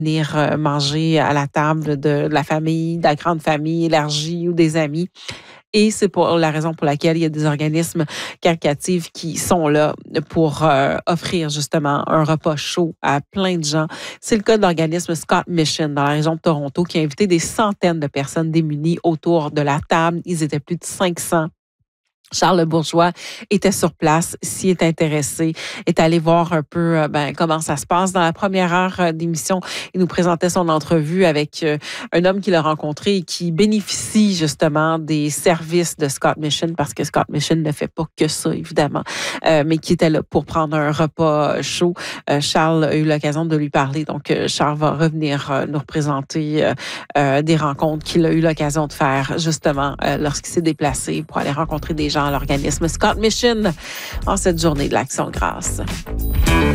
venir manger à la table de la famille, de la grande famille élargie ou des amis. Et c'est pour la raison pour laquelle il y a des organismes caritatifs qui sont là pour offrir justement un repas chaud à plein de gens. C'est le cas de l'organisme Scott Mission dans la région de Toronto qui a invité des centaines de personnes démunies autour de la table. Ils étaient plus de 500. Charles Bourgeois était sur place, s'y est intéressé, est allé voir un peu comment ça se passe. Dans la première heure d'émission, il nous présentait son entrevue avec un homme qu'il a rencontré et qui bénéficie justement des services de Scott Mission parce que Scott Mission ne fait pas que ça, évidemment, mais qui était là pour prendre un repas chaud. Charles a eu l'occasion de lui parler. Donc, Charles va revenir nous représenter des rencontres qu'il a eu l'occasion de faire justement lorsqu'il s'est déplacé pour aller rencontrer des gens à l'organisme Scott Mission en cette journée de l'Action de grâce.